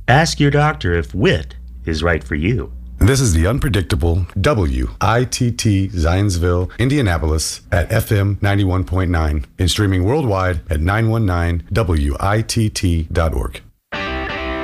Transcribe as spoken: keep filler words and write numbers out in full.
Ask your doctor if W I T is right for you. This is the unpredictable W I T T Zionsville, Indianapolis at F M ninety-one point nine and streaming worldwide at nine one nine W I T T dot org.